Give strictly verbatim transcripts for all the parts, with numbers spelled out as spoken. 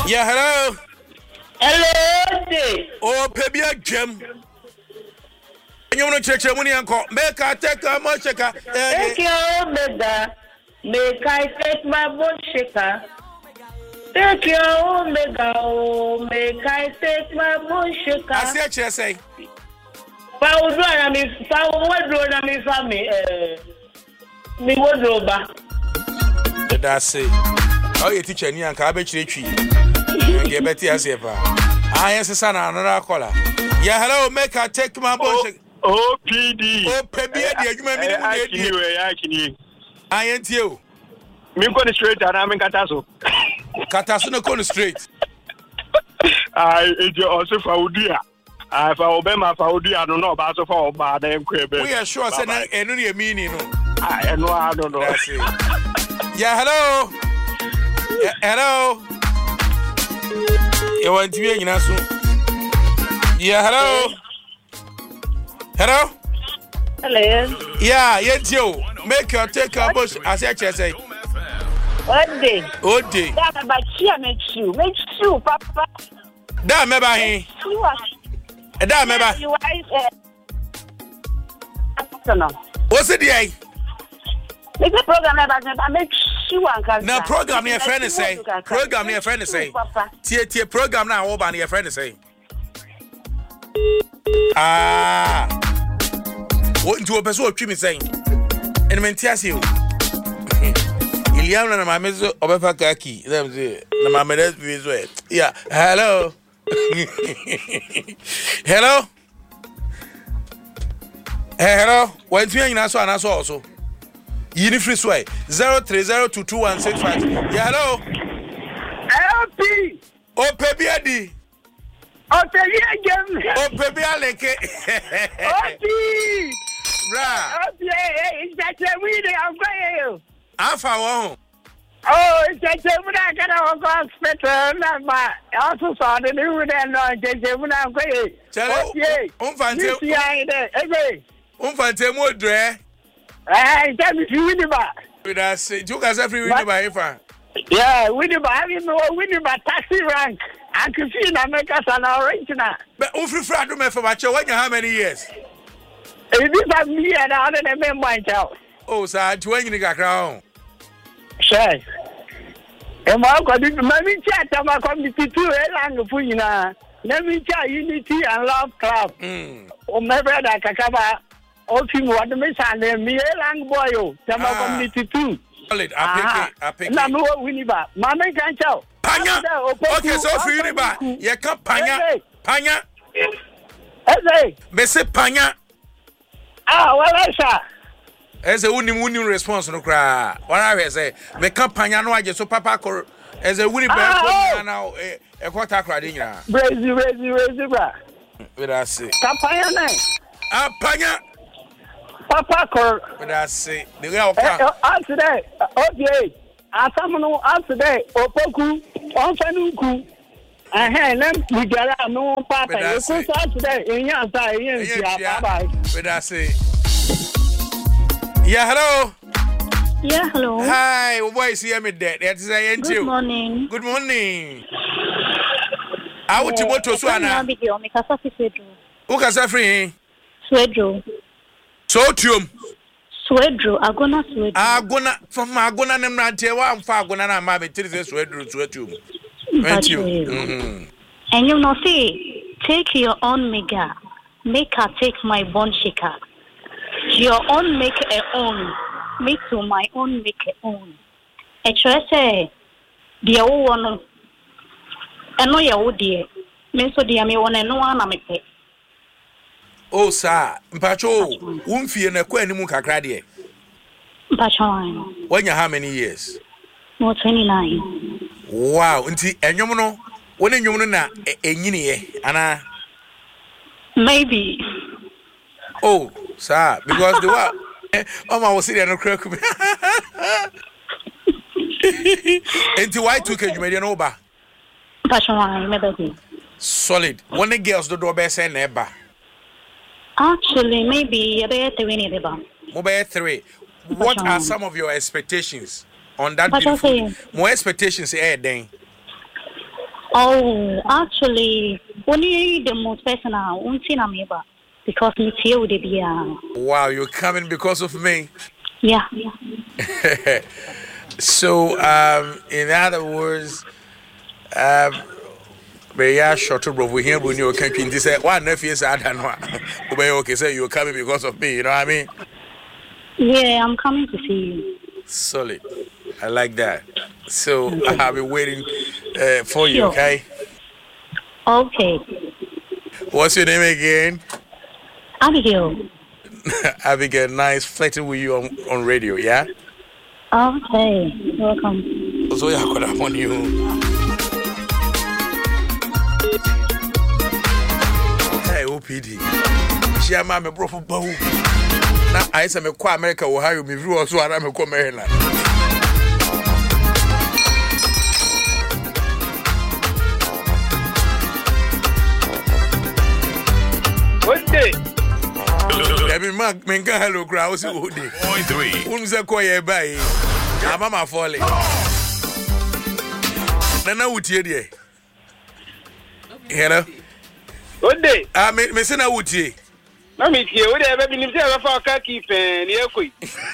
Yeah, hello. Hello. Oh, Pebia Gem. You want to check your money and call. Make I take a much shaker. Take your omega. Make I take my bone shaker. Take your omega. Make I take my bone shaker. I see what you say. Power drone, me, power wardrobe, me, family. Me wardrobe. That's it. Oh, you teacher, you and cabbage tree. Get better as ever. I am son, another caller. Yeah, hello, make I take my bone. O P D. Oh, Pebia, you may be anyway. I ain't you. Me go straight and I'm in Kataso. Kataso no go straight. I it's also for Udia. I for Obama for Udia, I don't know about so far bad and Quebec. We are sure saying and only a meaning. I know, I don't know. That's it. Yeah, hello. Yeah, hello. You want to be in us? Yeah, hello. Hello? Hello. Yeah, yes, you. Make your take a bush, as I say. What day? What day? That about here, make you. Make you, Papa. That member, he. You are. That member. You are. What's it, day? Make the program about make you and now, program your friend say. Program your friend say. Tia, tia, program now, over your friend say. Ah. What into a person of Jimmy saying? And Mentias you. Iliana, my mezzo of a kaki. Them say, the mamma is yeah. Hello. Hello. Hello. What's your answer and answer also? Unifree sway zero three zero two two one six five. Yeah, hello. L P. Oh, Pebia D. Oh, Pebia Gem. Oh, Pebia Leke. Oh, P. Bra. Oh, yeah, it's that we are going. Alpha one. Oh, it's that when I got our hospital, and my also saw the new and I did when I'm going. Oh, yeah. Unfante. Unfante more dre. I tell me you win the bar. With us, you guys have free winning by if yeah, win the bar. I mean, win by taxi rank. I can see in America an original. But if you frat me for my when you how many years? If this is me and I don't remember my child. Oh, sir, twenty in the crown. Sure. And my God, let me chat to my community too, and for you now. Let me chat Unity and Love Club. Hmm. Oh, my brother, Kakaba. Oh, you want to miss and me a lang boy, Tama community too. Solid, I pick it, I pick it. Now, no, Winniba. Mamma can't tell. Panya. Okay, so for you, you can't Panya. Panya. Hey, Messi Panya. Ah, well, I saw. As a winning winning response, no cry. What I say, me can't Panya no, I just so Papa as a winning bear now, a quarter crading. Brazy, brazy, brazy, bra. With us, Capayana. Ah, Panya. Papa call. But I say, the girl answer that. Okay. I summon answer that. Opoku, Onfanuku. I had them we got no papa. You could answer that in your side. Yeah, bye. But I say, yeah, hello. Yeah, hello. Hi, what boy, see me dead. That's I ain't you. Good morning. Good morning. I want to go to Swana. Who can say free? Swedro. Sotium. Swedro, Agona Swedro. Agona from Agona Namrante, one far Agona and Mammy Tilly Swedro, Swedro. Thank you. And you know, see, take your own mega, make her take my bone shaker. Your own make a own, me to my own make a own. A choice, dear one, and no, your dear, Miss Odia, me one and no one, I'm a oh, sir, Mpacho, won't fear no queen muka Mpacho. When you how many years? No, twenty-nine. Wow, until and you know, when you know, na a yini, Anna. Maybe. Oh, sir, because the what? Oh, I was sitting on a crack. Until why took you made an over? Mpacho, maybe. Solid. One of the girls the doorbell say never. Actually, maybe about three. Mobile three. What are some of your expectations on that beautiful? More expectations, eh? Then. Oh, actually, only the most personal, one thing I'm able, because me here would be Wow, you're coming because of me. Yeah. So, um, in other words, um, we are short of we here when you can't this one nephew is I don't know. Okay, say you're coming because of me, you know what I mean? Yeah, I'm coming to see you. Solid. I like that. So I'll be waiting uh, for you, Sure. okay? Okay. What's your name again? Abigail. Abigail, nice flirting with you on, on radio, yeah? Okay. Welcome. So yeah, I could have on you. Hey, O P D. She am my bro for Bow. Now I say me kwa America will hire me view also around me kwa Maryland. What day? I mean, Mark, men can hello crowd. Point three. Unza kwa ye bai. I'm a folly. Nana wutie de. Hello. What day? Ah, me me say na wutie. Na me tie, we dey be nim say we fa ka ki pen, ne ekoi.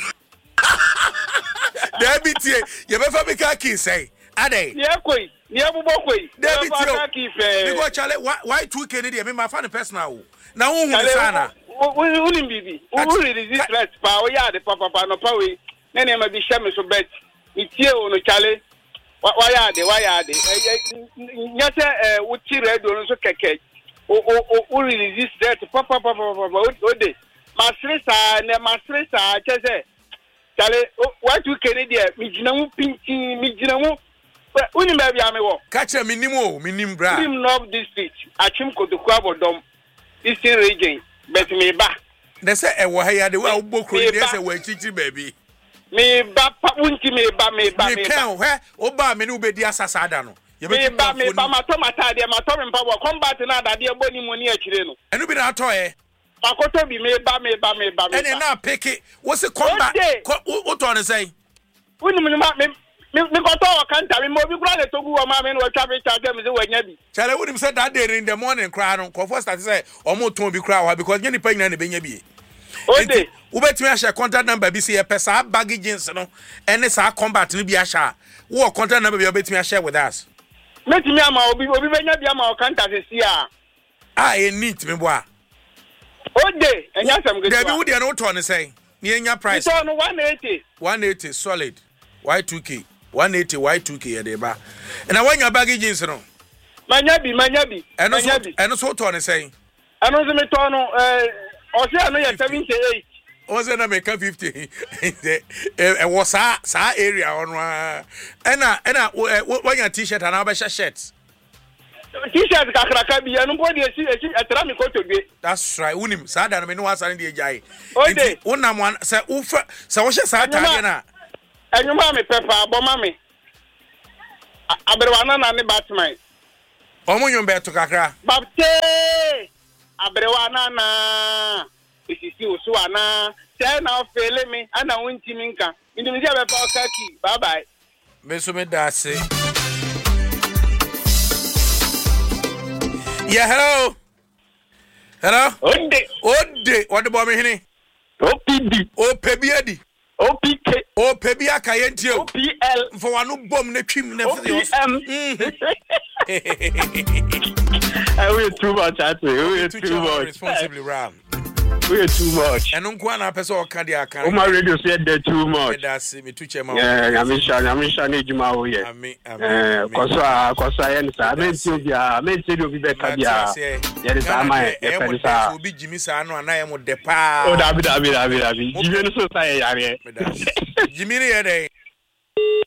There be tie. You be fa me ka ki say. Ade. Ne ekoi, ne abubo koi. There be fa ka ki pen. Because Charlie, why why two K dey me ma fa the personal. Na hu hu sana. We we bibi. We resist stress pa o ya de papa pa no pa we. Na ne ma bi hye me so bet. Me tie o no Charlie. Why ya de, why ya de. Nya se eh wo ti radio no so keke. O o o resist that papa papa papa o de. Masresa ne masresa chese. Charlie, why two Kennedy me gina mu pinchi, me gina mu. Uni ma bia me wo. Catch me nimo, me nim bra. Nim North District. Achim Kotoku Abodom. Eastern region. Bet me ba. They say e wo ha ya de wa obokro dey say we chichi baby. Me ba pa unti me ba me ba me. Me kan he oba me ne obedi asasa da no. Ye Me ba me ba ma to mata de ma to me pa wo combat na da de boni mo ni akire no. Enu bi na atoye. Makoto bi me ba me ba me ba me. Ene na pick it. What's the combat? What on say? Uni me ma me me ko to o kanta me mo bi kura le togu o ma me no twa be twa dem se wanya bi. Chale would say that day in the morning cry no ko first start say omo ton bi cry because nyani pa nyina ne benya bi. Ode. Ubetimi a share contact number bi say pesa baggage jeans no ene sa combat no bi a share. Wo contact number bi obetimi a share with us. Metimi ama obi obi benya bi ama o kanta se sia. Ah e neat me boa. Ode, enya sam gbe. There be wo dey no ton say. Ni enya price. So no one eighty. one eighty solid. Y two K. one eighty Y two K e dey ba. And I want your baggage jeans no. Manya bi, manya bi. Eno so eno so ton say. Eno so me ton no eh o se ano ye seventy-eight. O se na make fifty. E was sa sa area on wa. Ena ena when your t-shirt and abesha shirts. T-shirt kakraka bi eno bo de esi esi etra mi ko to gbe. That's right. Unim sa da me no asa na de jai. Ode. Unam one say ufa say wo hye sa ta na. Enyuma me pepa aboma me. Abrewa na na ne Batman. Omo nyom be to kakra. Babte. Abrewa na na. Isisi osu ana. Say na fele me ana wonti mi nka. Ndim je be pa okaki. Bye bye. Me so me da say. Yeah, hello. Hello. Ode. Ode. What the boy me hini? O P D. O pebiadi. O P K. O pebia kayentio. O P L. For one bomb na twim na O P M. We too much, actually. We too much. Responsibly round. We too much. And unko na person o kan dia kan. O ma radio said that too much. That's me too chairman. Yeah, I mean, I mean, I need Juma o ye. Ami ami. Eh, kosa kosa yen sa. Me ti bia, me ti do bi be ka bia. Ye de sa mai, e pe sa. Obi Jimmy sa no ana ye mo de pa. O da bi da bi da bi da bi. Jimmy no so sa ye yare. Jimmy ye dey.